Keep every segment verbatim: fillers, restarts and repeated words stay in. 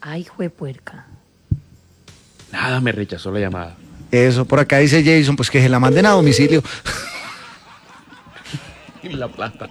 Ay, juepuerca. Nada, me rechazó la llamada. Eso, por acá dice Jason, pues que se la manden a domicilio. Y la plata.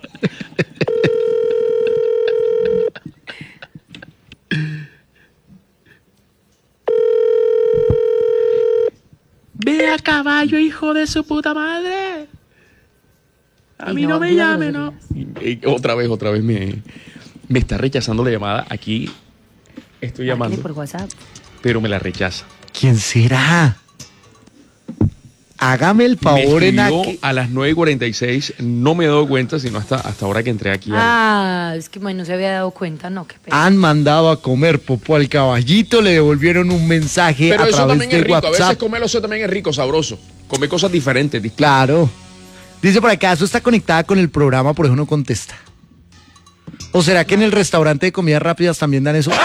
Ve a caballo, hijo de su puta madre. A mí no me llame, ¿no? Y, y, otra vez, otra vez me, me está rechazando la llamada. Aquí estoy llamando. Por WhatsApp. Pero me la rechaza. ¿Quién será? Hágame el favor me en aquí. A las nueve y cuarenta y seis, no me he dado cuenta, sino hasta, hasta ahora que entré aquí. Ah, al... es que bueno, no se había dado cuenta, no, qué pena. Han mandado a comer popo al caballito, le devolvieron un mensaje pero a eso través también de es rico. WhatsApp. A veces comerlo eso también es rico, sabroso. Comer cosas diferentes. Distintas. Claro. Dice por acá, ¿eso está conectada con el programa? Por eso no contesta. ¿O será que en el restaurante de comidas rápidas también dan eso?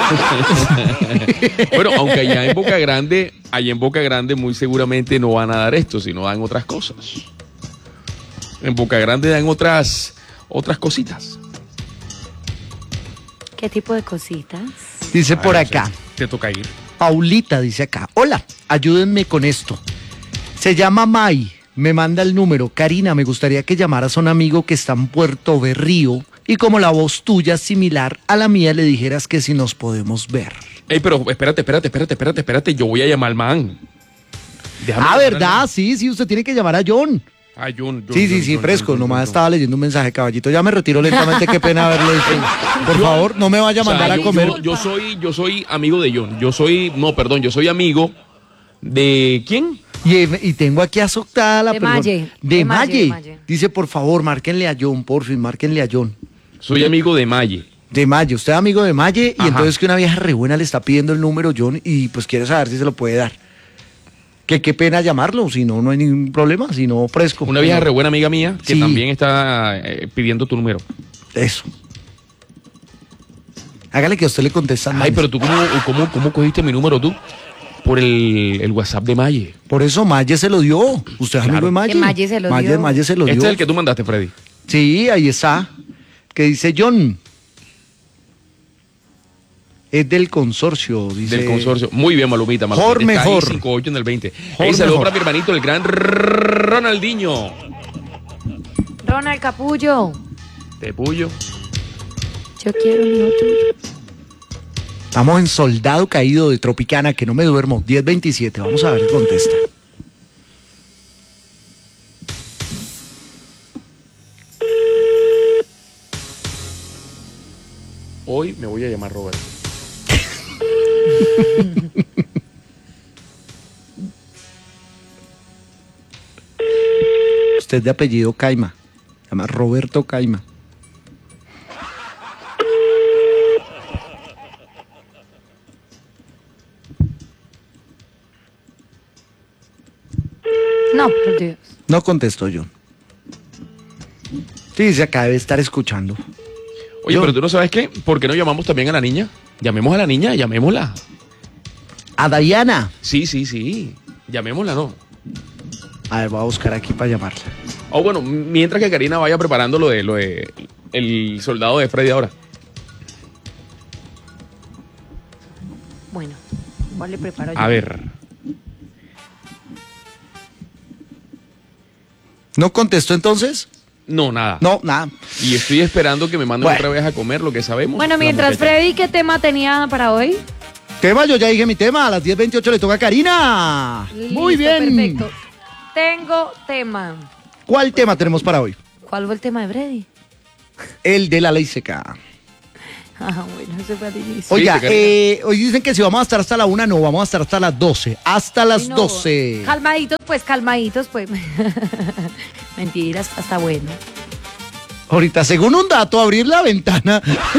Bueno, aunque allá en Boca Grande, allá en Boca Grande muy seguramente no van a dar esto, sino dan otras cosas. En Boca Grande dan otras, otras cositas. ¿Qué tipo de cositas? Dice por Ay, acá. No sé, te toca ir. Paulita dice acá, hola, ayúdenme con esto. Se llama May, me manda el número. Karina, me gustaría que llamaras a un amigo que está en Puerto Berrío y como la voz tuya es similar a la mía, le dijeras que si nos podemos ver. Ey, pero espérate, espérate, espérate, espérate, espérate, yo voy a llamar al man. Déjame ah, ¿verdad? Sí, sí, usted tiene que llamar a John. Ah, John, John Sí, sí, John, sí, John, fresco, John, John, nomás John. estaba leyendo un mensaje, caballito. Ya me retiro lentamente, qué pena haberle dicho. Por favor, no me vaya a mandar O sea, a yo, comer. Yo, yo soy, yo soy amigo de John. Yo soy, no, perdón, yo soy amigo de ¿quién? Y, y tengo aquí a Soctada la De persona. Maye. De, De Maye, Maye. de Maye. Dice, por favor, márquenle a John, por fin, márquenle a John. Soy amigo de Maye. De Maye, usted es amigo de Maye y Ajá. entonces que una vieja re buena le está pidiendo el número John y pues quiere saber si se lo puede dar. Que qué pena llamarlo, si no, no hay ningún problema, si no, fresco. Una vieja re buena amiga mía que Sí. también está eh, pidiendo tu número. Eso. Hágale que a usted le contestan. Ay, pero tú, ¿cómo, cómo, cómo cogiste mi número tú? Por el, el WhatsApp de Maye. Por eso Maye se lo dio. Usted es amigo Claro. de Maye. Que Maye se lo Maye, dio. Maye se lo dio. Este es el que tú mandaste, Freddy. Sí, ahí está. Que dice John. Es del consorcio, dice. Del consorcio. Muy bien, Malumita. Malumita. Mejor, Está ahí, mejor. cinco ocho en el veinte. Mejor, Hey, saludo mejor. para mi hermanito, el gran Ronaldinho. Ronald Capullo, Te puyo. yo quiero un hijo tuyo. Estamos en Soldado Caído de Tropicana, que no me duermo. diez veintisiete. Vamos a ver qué contesta. Hoy me voy a llamar Roberto. Usted es de apellido Caima. Se llama Roberto Caima. No, por Dios. No contestó yo. Sí, se acaba de estar escuchando. Oye, Yo- pero tú no sabes qué. ¿Por qué no llamamos también a la niña? Llamemos a la niña, llamémosla. A Dayana. Sí, sí, sí. Llamémosla, ¿no? A ver, voy a buscar aquí para llamarla. O bueno, mientras que Karina vaya preparando lo de, lo de el soldado de Freddy ahora. Bueno, igual le preparo yo. A ver. ¿No contestó entonces? No, nada. No, nada. Y estoy esperando que me manden Bueno. otra vez a comer lo que sabemos. Bueno, La mientras muchacha. Freddy, ¿qué tema tenía para hoy? Tema, yo ya dije mi tema. A las diez veintiocho le toca a Karina. Muy Listo, bien. Perfecto. Tengo tema. ¿Cuál tema tenemos para hoy? ¿Cuál fue el tema de Freddy? El de la ley seca. Ah, bueno, ese fue al inicio. Oiga, Karina. eh, hoy dicen que si vamos a estar hasta la una, no, vamos a estar hasta las doce. Hasta las Ay, no. doce. Calmaditos, pues, calmaditos, pues. Mentiras, hasta bueno. Ahorita, según un dato, abrir la ventana.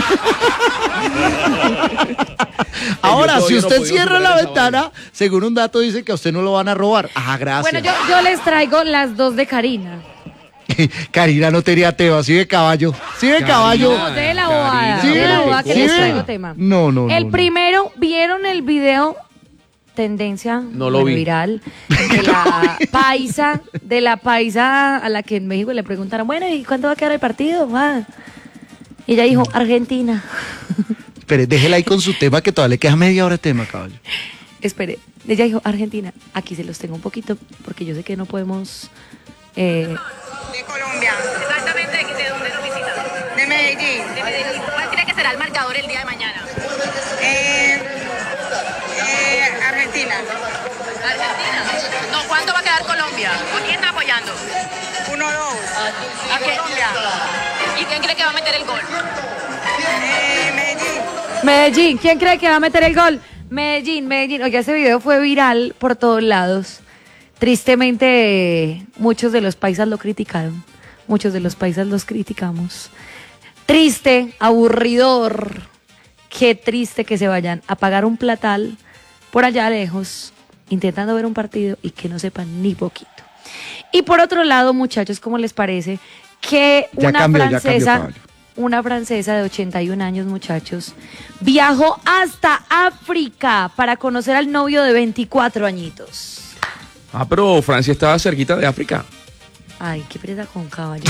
Ahora, Yo si todavía no he usted podido cierra superar la esa ventana, según un dato dice que a usted no lo van a robar. Ah, gracias. Bueno, yo, yo les traigo las dos de Karina. Karina no tenía tema, sigue caballo. Sigue Karina. caballo. No, de la Karina, bobada, Sí, de la ve, bobada que sí, les ve. traigo tema. No, no, no. El no. primero, ¿vieron el video tendencia No lo bueno, vi. viral de la paisa, de la paisa a la que en México le preguntaron, bueno, ¿y cuándo va a quedar el partido? Ah. Y ella dijo, Argentina. Espere, déjela ahí con su tema que todavía le queda media hora de tema, caballo. Espere, ella dijo Argentina. Aquí se los tengo un poquito porque yo sé que no podemos... Eh... De Colombia. Exactamente, ¿de dónde lo visitan? De Medellín. De Medellín. ¿Cuál cree que será el marcador el día de mañana? Eh, eh, Argentina. Argentina. No, ¿cuánto va a quedar Colombia? ¿Por quién está apoyando? uno dos. ¿A quién? Colombia. ¿Y quién cree que va a meter el gol? Eh, Medellín. Medellín, ¿quién cree que va a meter el gol? Medellín, Medellín. Oiga, ese video fue viral por todos lados. Tristemente, muchos de los paisas lo criticaron. Muchos de los paisas los criticamos. Triste, aburridor. Qué triste que se vayan a pagar un platal por allá lejos, intentando ver un partido y que no sepan ni poquito. Y por otro lado, muchachos, ¿cómo les parece que Ya una cambió, ya francesa... cambió, caballo. Una francesa de ochenta y un años, muchachos, viajó hasta África para conocer al novio de veinticuatro añitos. Ah, pero Francia estaba cerquita de África. Ay, qué presa con caballo.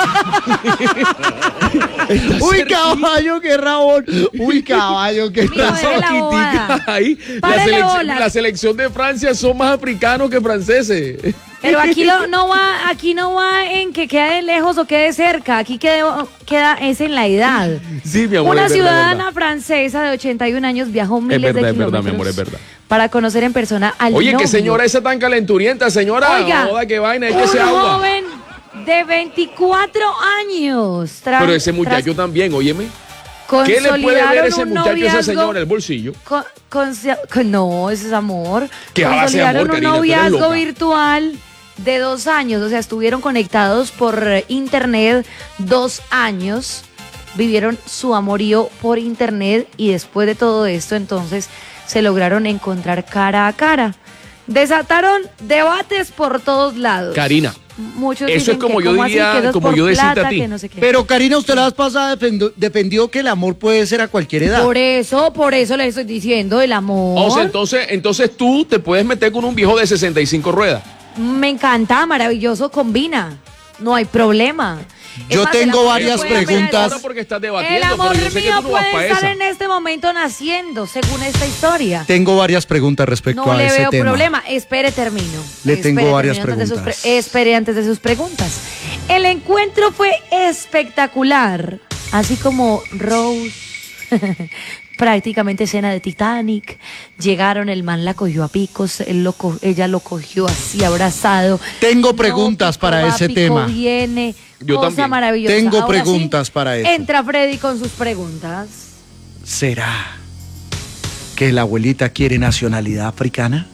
Uy, caballo, qué rabón. Uy, caballo, qué Mijo, deje la Quitica bobada. ahí. La, Párele selección, bolas. la selección de Francia son más africanos que franceses. Pero aquí lo- no va, aquí no va en que quede lejos o quede cerca. Aquí queda, queda es en la edad. Sí, mi amor. Una es verdad, ciudadana es verdad. francesa de ochenta y un años viajó miles verdad, de es verdad, kilómetros mi amor, es verdad. para conocer en persona al Oye, novio. qué señora esa tan calenturienta, señora. Oiga, Joda, qué vaina, hay que un se agua. joven de veinticuatro años. Tras- Pero ese muchacho tras- también, óyeme. ¿Qué le puede ver consolidaron ese un muchacho a esa noviazgo- señora? El bolsillo. Con- con- con- no, ese es amor. ¿Qué va a ser amor, Consolidaron un Karina? Tú eres noviazgo loca. virtual de dos años. O sea, estuvieron conectados por eh, internet dos años. Vivieron su amorío por internet y después de todo esto, entonces se lograron encontrar cara a cara. Desataron debates por todos lados. Karina, Muchos eso dicen es como que, yo ¿cómo así? diría, Que eso es como por yo decirte a plata, ti. que no sé qué. Pero Karina, usted la vez pasada defendió, defendió que el amor puede ser a cualquier edad. Por eso, por eso le estoy diciendo el amor. o sea, entonces, entonces tú te puedes meter con un viejo de sesenta y cinco ruedas. Me encanta, maravilloso, combina. No hay problema. Es Yo más, tengo el amor varias puede haber- preguntas. Ahora porque estás El debatiendo, amor pero yo sé que mío tú no vas puede para estar esa. en este momento naciendo, según esta historia. Tengo varias preguntas respecto No a le ese veo tema. problema. Espere, termino. Le Espere, tengo varias termino antes de sus preguntas. pre- espere antes de sus preguntas. El encuentro fue espectacular. Así como Rose, prácticamente escena de Titanic. Llegaron, el man la cogió a picos, él lo co- ella lo cogió así abrazado. Tengo preguntas pico para va, ese pico tema. Viene, Yo cosa también. maravillosa. Tengo Ahora sí, preguntas para eso. Entra Freddy con sus preguntas. ¿Será que la abuelita quiere nacionalidad africana?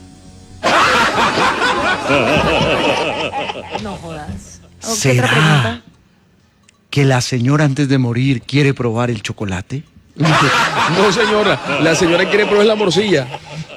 No jodas. ¿O qué ¿Será otra pregunta? que la señora antes de morir quiere probar el chocolate? No, señora, la señora quiere probar la morcilla.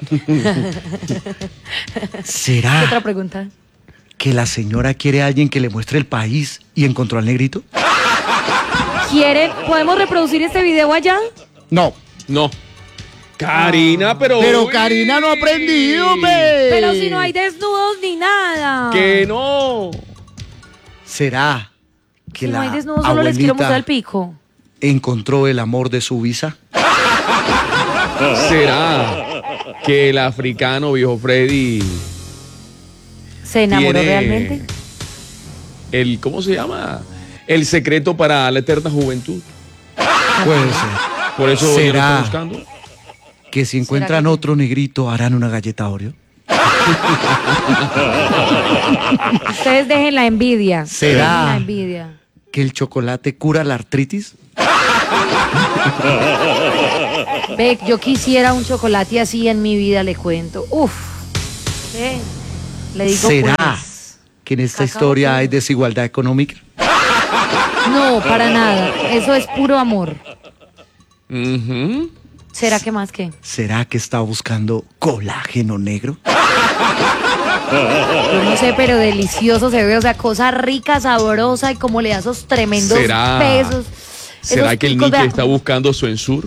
¿Qué ¿Será otra pregunta? que la señora quiere a alguien que le muestre el país y encontró al negrito? ¿Quieren? ¿Podemos reproducir este video allá? No. No. Karina, pero. Pero uy, Karina no ha aprendido, hombre. Pero si no hay desnudos ni nada. Que no. ¿Será que Si no la hay desnudos, solo les quiero mostrar el abuelita pico. encontró el amor de su visa? ¿Será que el africano viejo Freddy ¿Se enamoró tiene realmente? el, ¿cómo se llama? El secreto para la eterna juventud. Puede ser. Por eso ya lo ¿Será está buscando. que si encuentran que- otro negrito harán una galleta Oreo? Ustedes dejen la envidia. ¿Será? Dejen la envidia. ¿Que el chocolate cura la artritis? Ve, yo quisiera un chocolate así en mi vida, le cuento. Uf. ¿Qué? Le digo ¿Será pues. que en esta Cacao historia puro. hay desigualdad económica? No, para nada. Eso es puro amor. Ujú. ¿Será que más que? ¿Será que está buscando colágeno negro? Yo no sé, pero delicioso se ve. O sea, cosa rica, sabrosa y como le da esos tremendos ¿Será? pesos. ¿Será esos que el picos, Nicky vea. está buscando su ensur?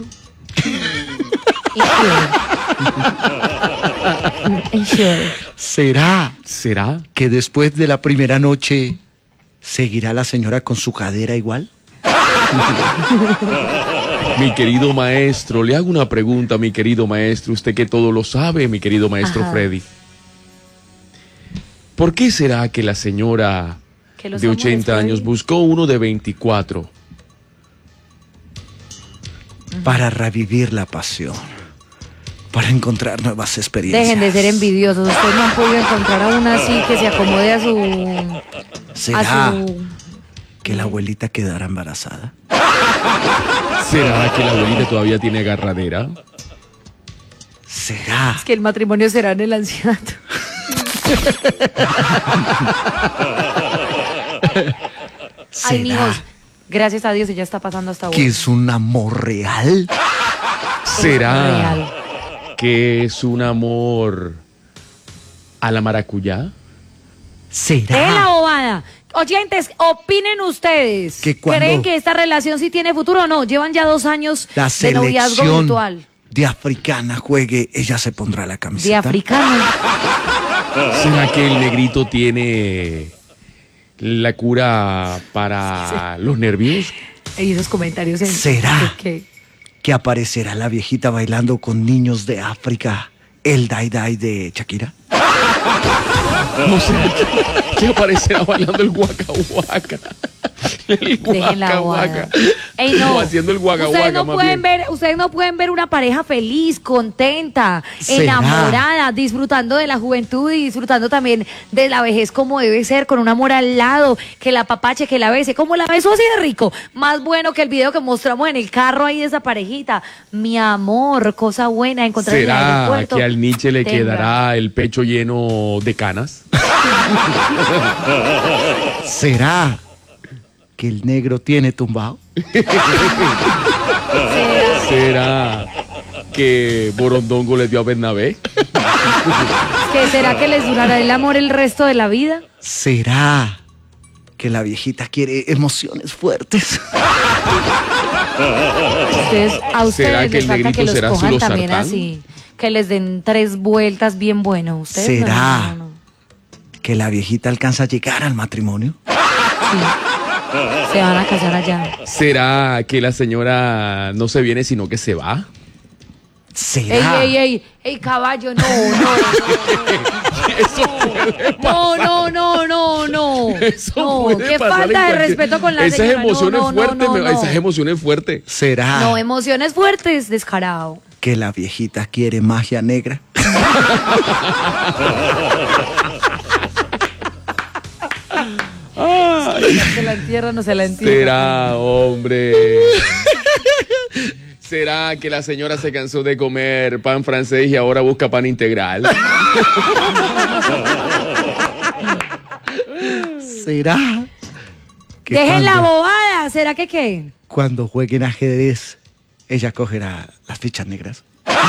Ensure. ¿Será ¿Será? que después de la primera noche seguirá la señora con su cadera igual? Mi querido maestro, le hago una pregunta, mi querido maestro, usted que todo lo sabe, mi querido maestro Ajá. Freddy. ¿Por qué será que la señora Que los de amores, ochenta años Freddy. buscó uno de veinticuatro? Para revivir la pasión. Para encontrar nuevas experiencias. Dejen de ser envidiosos. Ustedes no han podido encontrar a una así que se acomode a su... ¿Será A su... que la abuelita quedará embarazada? ¿Será que la abuelita todavía tiene agarradera? ¿Será? Que el matrimonio será en el ancianato. Ay, ¿Será mijos, gracias a Dios ella está pasando hasta ahora. que es un amor real? ¿Será real. que es un amor a la maracuyá? ¡De la ¿Será bobada! Oyentes, opinen ustedes. Que cuando- ¿Creen que esta relación sí tiene futuro o no? Llevan ya dos años la de noviazgo selección virtual. de africana juegue, ella se pondrá la camiseta? De africano. ¿Será que el negrito tiene la cura para los nervios? Y esos comentarios en... ¿Será? que- Que aparecerá la viejita bailando con niños de África, el Dai Dai de Shakira. No sé, que aparecerá bailando el guaca guaca. El Dejen la guaca bobada. guaca. Ey, no. O haciendo el guaca ustedes guaca, no más pueden bien. ver, ustedes no pueden ver una pareja feliz, contenta, ¿Será? enamorada, disfrutando de la juventud y disfrutando también de la vejez como debe ser, con un amor al lado, que la papache, que la bese, como la besó así de rico. Más bueno que el video que mostramos en el carro ahí de esa parejita. Mi amor, cosa buena encontrar en el ¿Será aeropuerto. que al Nietzsche le Tenga. quedará el pecho lleno de canas? ¿Será que el negro tiene tumbado? ¿Será? ¿Será que Borondongo le dio a Bernabé? ¿Que será que les durará el amor el resto de la vida? ¿Será que la viejita quiere emociones fuertes? Ustedes, a ustedes ¿Será que les el falta negrito que los será su cojan también losartán? así, que les den tres vueltas bien bueno. Ustedes no, ¿Será? no, no, no. ¿Que la viejita alcanza a llegar al matrimonio? Se van a casar allá. ¿Será que la señora no se viene sino que se va? ¿Será? Ey, ey, ey, ey, caballo, no, no, Eso puede no, pasar. no, no, no, no. Eso No, puede qué pasar en falta de cualquier- respeto con la esas señora. No, emociones no, no, fuertes, no, me- no. esas emociones fuertes. ¿Será No, emociones fuertes, descarado. que la viejita quiere magia negra? Se la entierra, no se la entierra. ¿Será, hombre? ¿Será que la señora se cansó de comer pan francés y ahora busca pan integral? ¿Será que Dejen la cuando, bobada, ¿será que qué? cuando jueguen ajedrez ella cogerá las fichas negras?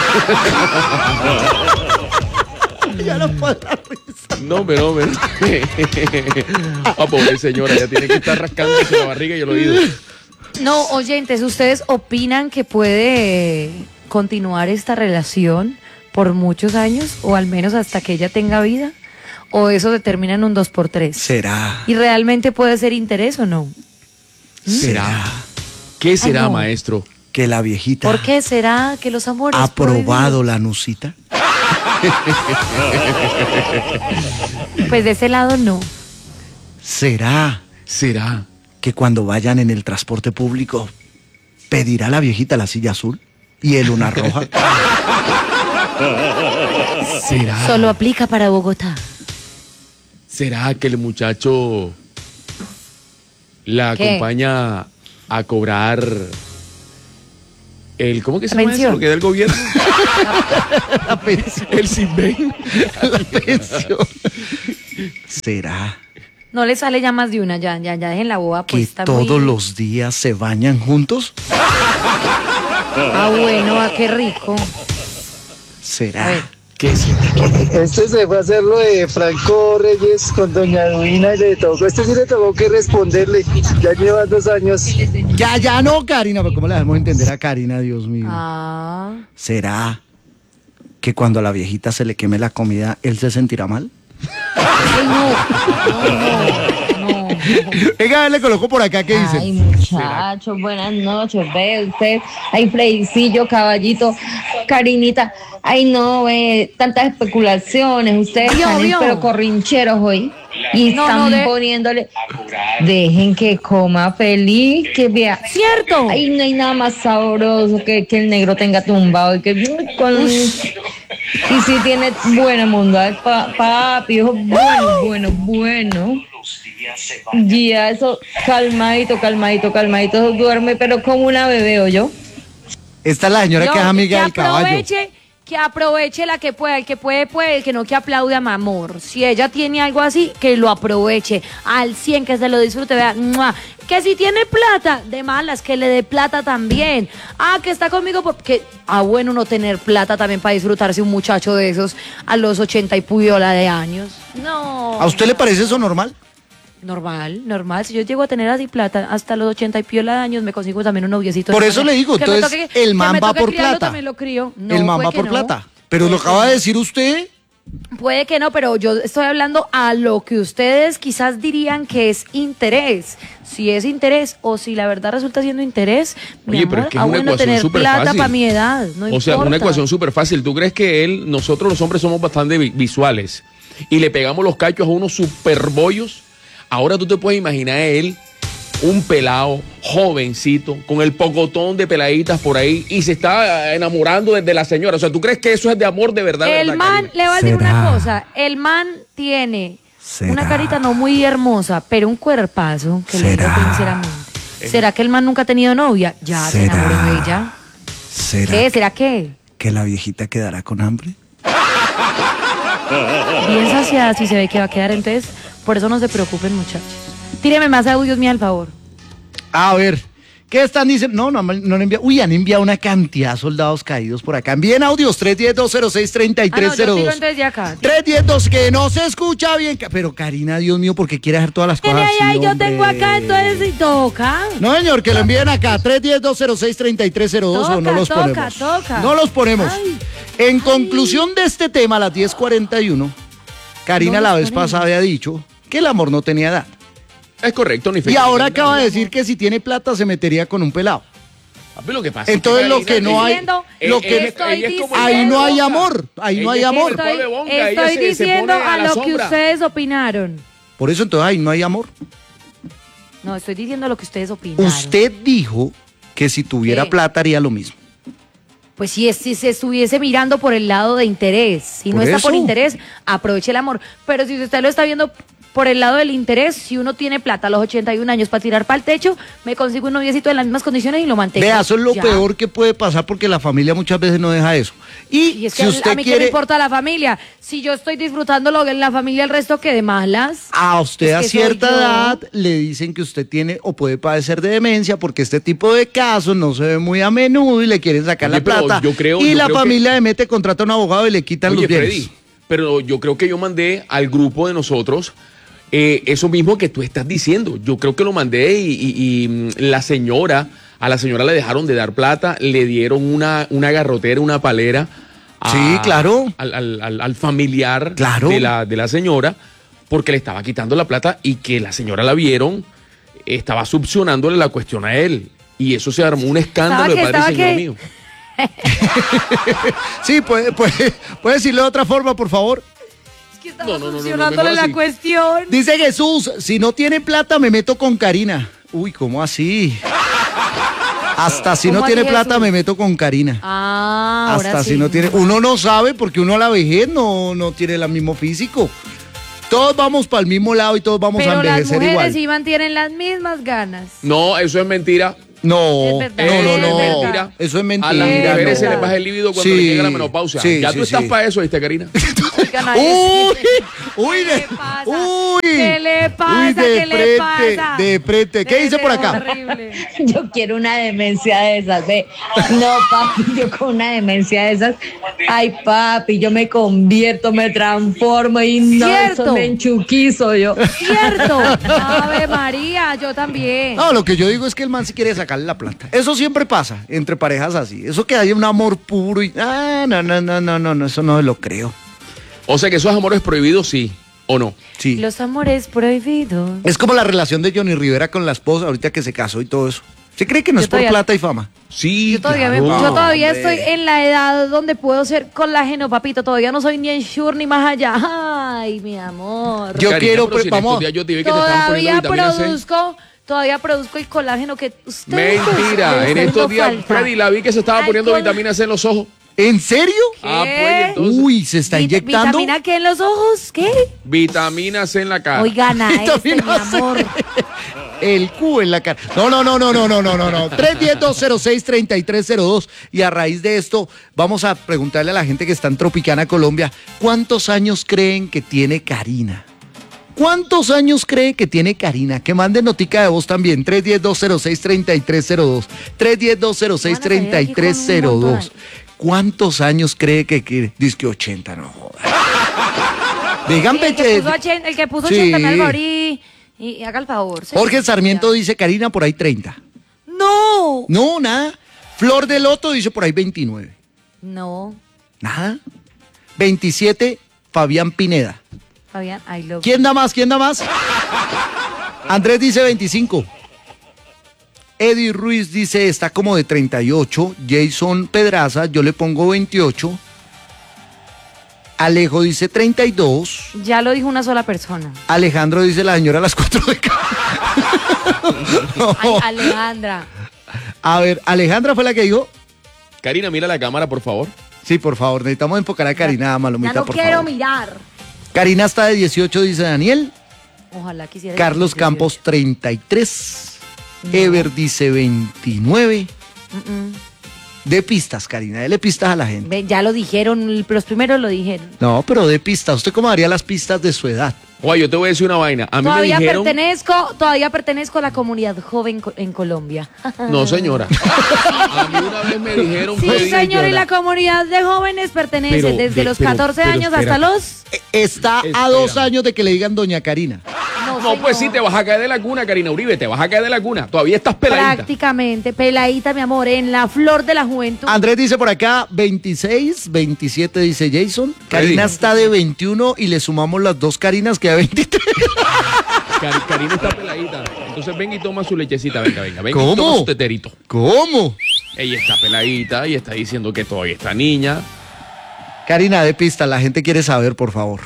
Ya no puedo dar risa. No, pero no, Ah, pobre señora, ya tiene que estar rascándose la barriga y el oído. No, oyentes, ¿ustedes opinan que puede continuar esta relación por muchos años o al menos hasta que ella tenga vida? ¿O eso se termina en un dos por tres? ¿Será? ¿Y realmente puede ser interés o no? ¿Será? ¿Qué será, no. maestro? Que la viejita ¿Por qué será que los amores ha probado prohibidos- la nucita? Pues de ese lado no. ¿Será ¿Será? que cuando vayan en el transporte público pedirá la viejita la silla azul y él una roja? ¿Será? Solo aplica para Bogotá. ¿Será que el muchacho la ¿Qué? acompaña a cobrar el, ¿cómo que se La llama eso? pensión. Lo que da el gobierno. La pensión. El Sinven. La pensión. ¿Será No le sale ya más de una, ya, ya, ya dejen la boba que puesta. todos muy- los días se bañan juntos? Ah, bueno, ah, qué rico. ¿Será? A ver. ¿Qué será? Este se fue a hacer lo de Franco Reyes con doña Duina y le tocó, este sí le tocó que responderle, ya lleva dos años. Ya, ya no, Karina, pero ¿cómo le dejamos entender a Karina, Dios mío? Ah. ¿Será que cuando a la viejita se le queme la comida, él se sentirá mal? Ay, no. No, no, no. Venga, le coloco por acá, ¿qué Ay, dicen? muchachos, buenas noches. Ve usted, ay, Fredicillo, caballito, Karinita. Ay, no, ve, tantas especulaciones. Ustedes Vio, están vio. pero corrincheros hoy. Y No, están no, de- poniéndole. Dejen que coma feliz, que vea. ¡Cierto! Ay, no hay nada más sabroso que, que el negro tenga tumbado y que mm, con. Y si tiene buena mundo, ay, pa, papi, hijo, bueno, bueno, bueno. Ya, eso, calmadito, calmadito, calmadito, eso duerme, pero como una bebé, ¿o yo? Esta es la señora Yo, que es amiga del caballo. aproveche, que aproveche la que pueda, el que puede, puede, el que no que aplaude a mi amor. Si ella tiene algo así, que lo aproveche al cien, que se lo disfrute, vea, ¡mua! Que si tiene plata, de malas, que le dé plata también. Ah, que está conmigo porque, ah, bueno, no tener plata también para disfrutarse un muchacho de esos a los ochenta y pudiola de años. No. ¿A usted le parece eso normal? Normal, normal. Si yo llego a tener así plata hasta los ochenta y piola de años, me consigo también un noviecito. Por de eso manera le digo, que me entonces toque- el que man me va toque por criarlo, plata. también lo crío. No, El man puede va que por no. plata. Pero lo Puede que acaba de no. decir usted. Puede que no, pero yo estoy hablando a lo que ustedes quizás dirían que es interés. Si es interés o si la verdad resulta siendo interés, mi Oye, pero amor, es que es ah, una bueno, ecuación tener súper plata fácil. para mi edad, no O sea, importa. una ecuación súper fácil. ¿Tú crees que él, nosotros los hombres somos bastante vi- visuales y le pegamos los cachos a unos super bollos? Ahora tú te puedes imaginar a él, un pelado, jovencito, con el pocotón de peladitas por ahí y se está enamorando de, de la señora. O sea, ¿tú crees que eso es de amor de verdad? El verdad, man, Karina? le voy a decir ¿Será? una cosa, el man tiene ¿Será? una carita no muy hermosa, pero un cuerpazo, que le digo ¿Será? sinceramente. ¿Será que el man nunca ha tenido novia? Ya se ¿Será? enamoró de ella. ¿Será ¿Qué? ¿Será qué? que la viejita quedará con hambre? Bien saciada si se ve que va a quedar, entonces por eso no se preocupen, muchachos. Tíreme más audios, mío, al favor. A ver, ¿qué están diciendo? No, no, no han enviado. Uy, han enviado una cantidad de soldados caídos por acá. Envíen audios tres uno cero, dos cero seis, tres Ah, no, tres yo cero tiro dos. entonces ya acá. tres uno cero dos, que no se escucha bien. Ca- Pero Karina, Dios mío, porque quiere hacer todas las Ay, cosas ay, así, ay, yo hombre? tengo acá, entonces y toca. No, señor, que lo envíen acá. tres uno cero, dos cero seis, tres tres cero dos o no Toca, los toca, ponemos. toca. No los ponemos. Ay, en ay. conclusión de este tema, a las diez cuarenta y uno, Karina No la los vez ponemos. pasada había dicho que el amor no tenía edad. Es correcto, ni Y fecha, ahora ni acaba nada. de decir que si tiene plata se metería con un pelado. Papi, lo que pasa es Entonces lo Karina que no hay, diciendo- lo Eh, que eh, estoy ella es como- diciendo- ahí no hay Bonga. amor, ahí no Ella hay es como amor. el cuerpo de Estoy, Bonga, ella estoy se- se diciendo pone a a la lo que sombra. ustedes opinaron. Por eso entonces ahí no hay amor. No, estoy diciendo lo que ustedes opinaron. Usted dijo que si tuviera ¿Qué? plata haría lo mismo. Pues si, es- si se estuviese mirando por el lado de interés, si no Por está por eso. interés, aproveche el amor. Pero si usted lo está viendo por el lado del interés, si uno tiene plata a los ochenta y un años para tirar para el techo, me consigo un noviecito en las mismas condiciones y lo mantengo. Vea, eso es lo Ya. peor que puede pasar porque la familia muchas veces no deja eso. Y, Y es que si a- usted a mí qué me quiere, importa la familia. Si yo estoy disfrutando lo en la familia, el resto que de malas. a usted Es a que soy cierta yo. edad le dicen que usted tiene o puede padecer de demencia porque este tipo de casos no se ve muy a menudo y le quieren sacar Oye, la pero plata. yo creo- y yo la creo que- familia le mete, contrata a un abogado y le quitan Oye, los bienes. Freddy, pero yo creo que yo mandé al grupo de nosotros eh, eso mismo que tú estás diciendo. Yo creo que lo mandé y, y- y, mm, la señora, a la señora le dejaron de dar plata, le dieron una, una garrotera, una palera. a- Sí, claro. Al, al- al- al familiar Claro. de, la, de la señora, porque le estaba quitando la plata y que la señora la vieron, estaba subsionándole la cuestión a él. Y eso se armó un escándalo de Estaba que- padre y estaba señor que- mío. Sí, puede, puede, puede decirlo de otra forma, por favor. Es que estaba No, no, no, no, funcionándole mejor la así. cuestión. Dice Jesús, si no tiene plata me meto con Karina. Uy, ¿cómo así? Hasta si no ¿Cómo tiene así, plata Jesús? me meto con Karina. Ah, ahora Hasta sí. si no tiene. Uno no sabe porque uno a la vejez no, no tiene el mismo físico. Todos vamos para el mismo lado y todos vamos Pero a las envejecer mujeres igual. sí mantienen las mismas ganas. No, eso es mentira. No, Es verdad, no, no, es no. verdad. Eso es mentira. A las Es mujeres se verdad. les baja el líbido cuando Sí, les llega la menopausia. sí, ya sí, tú estás sí. para eso, ¿viste, Karina? Oigan, ay, Uy, uy, ¿Qué de, le pasa? uy, ¿Qué le pasa? uy, de ¿Qué le frente, pasa? de frente. ¿Qué dice por acá? Horrible. Yo quiero una demencia de esas, ve. No, papi, yo con una demencia de esas. Ay, papi, yo me convierto, me transformo y no, Cierto. eso me enchuquizo yo. Cierto. Ave María, yo también. No, lo que yo digo es que el man sí quiere sacarle la plata. Eso siempre pasa entre parejas así. Eso que hay un amor puro y. Ah, no, no, no, no, no, no, eso no lo creo. O sea que esos amores prohibidos, sí. ¿O no? Sí. Los amores prohibidos. Es como la relación de Johnny Rivera con la esposa, ahorita que se casó y todo eso. ¿Se cree que no Yo es por todavía- plata y fama? Sí, Yo todavía, me- claro. yo todavía hombre. estoy en la edad donde puedo ser colágeno, papito. Todavía no soy ni en Shure ni más allá. Ay, mi amor. Yo Karina, quiero, pero si en vamos. estos días yo te vi que te estaban poniendo Todavía vitamina C. produzco, todavía produzco el colágeno que ustedes. Mentira, ustedes en estos no días falta. Freddy la vi que se estaba Ay, poniendo con- vitamina C en los ojos. ¿En serio? Ah, ¿Qué? pues entonces. Uy, ¿se está Vit- inyectando? ¿Vitamina qué en los ojos? ¿Qué? Vitamina C en la cara. Oigan a este, mi Vitamina C. amor. El Q en la cara. No, no, no, no, no, no, no, no, no. tres uno cero, dos cero seis, tres tres cero dos. Y a raíz de esto, vamos a preguntarle a la gente que está en Tropicana, Colombia, ¿cuántos años creen que tiene Karina? ¿Cuántos años cree que tiene Karina? Que mande notica de voz también. tres uno cero, dos cero seis, tres tres cero dos. tres uno cero, dos cero seis, tres tres cero dos. ¿Cuántos años cree que quiere? Dice que ochenta, no jodas. Digan, Sí, el, que peche- puso ochenta, el que puso Sí. ochenta me haga el favor y, y- y haga el favor. sí. Jorge Sarmiento dice Karina por ahí treinta. No. No, nada. Flor de Loto dice por ahí veintinueve. No. Nada. veintisiete, Fabián Pineda. Fabián, I love ¿Quién da más? ¿Quién da más? Andrés dice veinticinco. Eddie Ruiz dice está como de treinta y ocho. Jason Pedraza, yo le pongo veintiocho. Alejo dice treinta y dos. you. Ya lo dijo una sola persona. Alejandro dice la señora a las cuatro de cada. Ay, Alejandra. A ver, Alejandra fue la que dijo. Karina, mira la cámara, por favor. Sí, por favor, necesitamos enfocar a Karina, Malomita, Ya no por quiero favor. mirar. Karina está de dieciocho, dice Daniel. Ojalá quisiera. Carlos decir Campos, treinta y tres. No. Ever dice veintinueve. dieciocho. Mm, mm. De pistas, Karina, dele pistas a la gente. Ve, ya lo dijeron, los primeros lo dijeron. No, pero de pistas. ¿Usted cómo daría las pistas de su edad? Oye, yo te voy a decir una vaina. A mí Todavía me dijeron... pertenezco, todavía pertenezco a la comunidad joven co- en Colombia. No, señora. A mí una vez me dijeron... Sí, Freddy, señor, y la comunidad de jóvenes pertenece Pero, desde de- los pero- catorce pero años espera. hasta los... Eh, Está a Espérame. dos años de que le digan doña Karina. No, pues sí, te vas a caer de la cuna, Karina Uribe, te vas a caer de la cuna. Todavía estás peladita. Prácticamente, peladita, mi amor, en la flor de la juventud. Andrés dice por acá veintiséis, veintisiete dice Jason. Karina Freddy. está de veintiuno y le sumamos las dos Karinas que da veintitrés. Cari- Karina está peladita. Entonces venga y toma su lechecita, venga, venga, venga. y ¿Cómo? toma su teterito. ¿Cómo? Ella está peladita y está diciendo que todavía está niña. Karina, de pista, la gente quiere saber, por favor.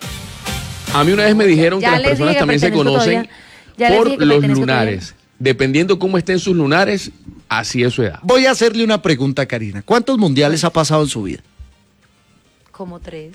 A mí una vez me dijeron Ya que las les dije personas que también se pertenezco conocen todavía. Ya les por dije que los pertenezco lunares. Dependiendo cómo estén sus lunares, así es su edad. Voy a hacerle una pregunta a Karina. ¿Cuántos mundiales ha pasado en su vida? Como tres.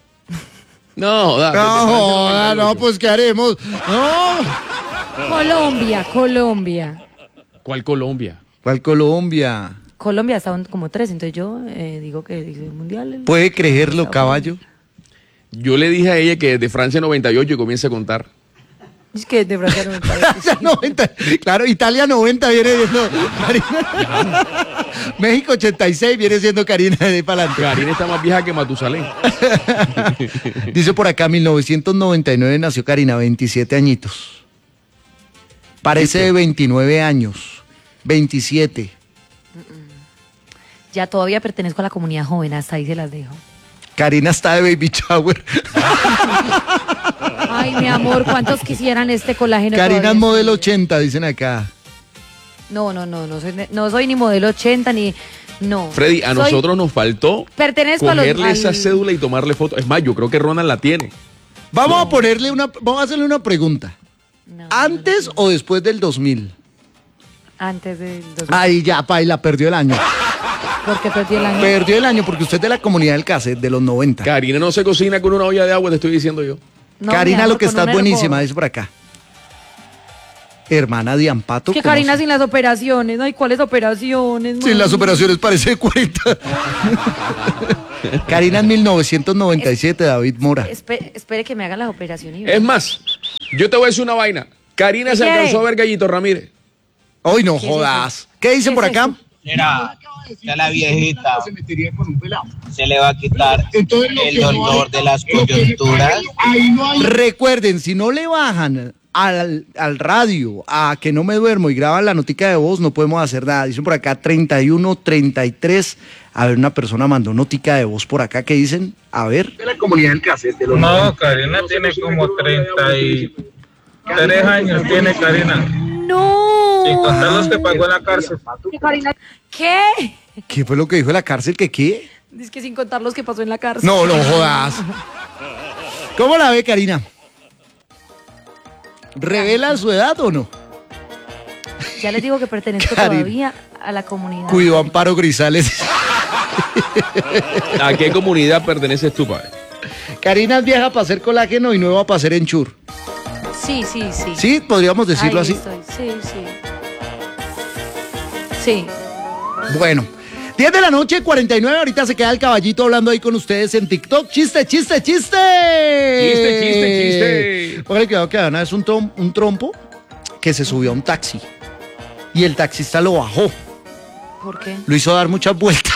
No, da, No, desde joda, Francia no, noventa y ocho. pues ¿qué haremos? No. Colombia, Colombia. ¿Cuál Colombia? ¿Cuál Colombia? Colombia estaban como tres, entonces yo eh, digo que dice mundial. ¿Puede creerlo, caballo? Yo le dije a ella que desde Francia noventa y ocho y comience a contar. Es que de Francia no me parece. noventa, claro, Italia noventa viene siendo Karina. México ochenta y seis viene siendo Karina de pa'lante. Karina está más vieja que Matusalén. Dice por acá, mil novecientos noventa y nueve nació Karina, veintisiete añitos. Parece de veintinueve años, veintisiete. Ya todavía pertenezco a la comunidad joven, hasta ahí se las dejo. Karina está de baby shower. Ay, mi amor, ¿cuántos quisieran este colágeno? Karina es todavía? modelo ochenta, dicen acá. No, no, no, no soy, no soy ni modelo ochenta ni... No. Freddy, a Soy- nosotros nos faltó Pertenezco a los... cogerle esa al- cédula y tomarle foto. Es más, yo creo que Ronald la tiene. Vamos a ponerle una, vamos a hacerle una pregunta. No, ¿Antes o después del dos mil? Antes del... dos mil. Ay, ya, paila, perdió el año. Porque perdí el año. Perdió el año porque usted es de la comunidad del cassette, de los noventa. Karina no se cocina con una olla de agua, te estoy diciendo yo. No, Karina, mi amor, lo que con estás un buenísima, hervor. dice por acá. Hermana de Ampato. Que ¿cómo Karina se- sin las operaciones. Ay, ¿cuáles operaciones? Sin las mami? operaciones parece de cuarenta. Karina en mil novecientos noventa y siete, David Mora. Espe- espere que me hagan las operaciones. y- Es más, yo te voy a decir una vaina. Karina ¿Qué se quiere? alcanzó a ver Gallito Ramírez. Hoy no ¿Qué es jodas. ¿Qué dicen ¿Qué por es acá? eso? Mira, ya la viejita se le va a quitar el dolor de las coyunturas. Recuerden, si no le bajan al, al radio, a que no me duermo y graban la notica de voz, no podemos hacer nada. Dicen por acá treinta y uno, treinta y tres. A ver, una persona mandó notica de voz por acá que dicen, a ver. De la comunidad del cassette. De los No, Karina tiene como treinta y tres años, tiene Karina. No. Sin contar los que pagó en la cárcel. ¿Qué? ¿Qué fue lo que dijo de la cárcel? ¿Que qué? Dice que sin contar los que pasó en la cárcel. No, no jodas. ¿Cómo la ve, Karina? ¿Revela su edad o no? Ya les digo que pertenezco Karina. todavía a la comunidad. Cuido Amparo Grisales. ¿A qué comunidad perteneces tú, padre? Karina es vieja para hacer colágeno y nueva para hacer enchur. Sí, sí, sí. ¿Sí? ¿Podríamos decirlo Ahí así? estoy. Sí, sí. Sí. Bueno, diez de la noche, cuarenta y nueve. Ahorita se queda el caballito hablando ahí con ustedes en TikTok. ¡Chiste, chiste, chiste! Chiste, chiste, chiste. Póngale cuidado que Ana es un, trom- un trompo que se subió a un taxi. Y el taxista lo bajó. ¿Por qué? Lo hizo dar muchas vueltas.